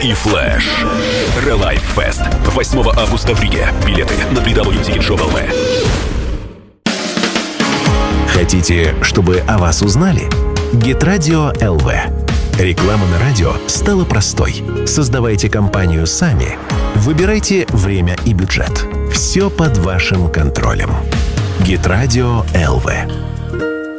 и Флэш. Релайф Фест. 8 августа в Риге. Билеты на www.ticketshow.lv. Хотите, чтобы о вас узнали? Гитрадио ЛВ. Реклама на радио стала простой. Создавайте компанию сами. Выбирайте время и бюджет. Все под вашим контролем. Гитрадио ЛВ.